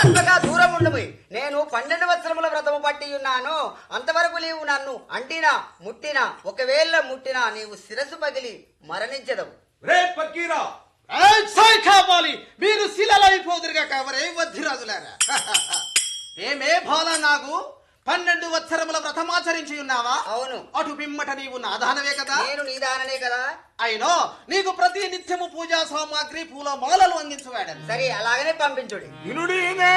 తప్పక దూరం ఉండము. నేను 12 వత్సరముల వ్రతము పట్టి ఉన్నాను. అంతవరకు నీవు నన్ను అంటినా ముట్టినా, ఒకవేళ ముట్టినా నీవు శిరస్సు పగిలి మరణించదవు. రే పక్కీరా, కావాలి మీరు శిలలైపోదురుగా కావరే వద్ధిరాజులారా. ఏమే బాల నాకు 12 వత్సరముల వ్రతమాచరించి ఉన్నావా? అవును. అటు పిమ్మట నీవు నాదానవే కదా? నేను నీదాననే కదా. అయినో నీకు ప్రతి నిత్యము పూజా సామాగ్రి పూల మాలలు అందించవాడను. సరే అలాగనే పంపించుడి. ఇనుడి